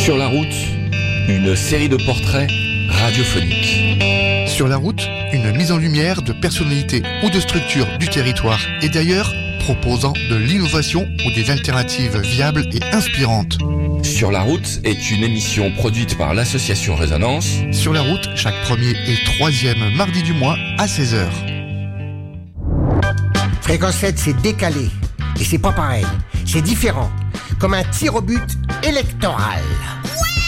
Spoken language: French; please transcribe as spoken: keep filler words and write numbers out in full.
Sur la route, une série de portraits radiophoniques. Sur la route, une mise en lumière de personnalités ou de structures du territoire et d'ailleurs, proposant de l'innovation ou des alternatives viables et inspirantes. Sur la route est une émission produite par l'association Résonance. Sur la route, chaque premier et troisième mardi du mois à seize heures. Fréquence sept, c'est décalé. Et c'est pas pareil. C'est différent. Comme un tir au but électoral.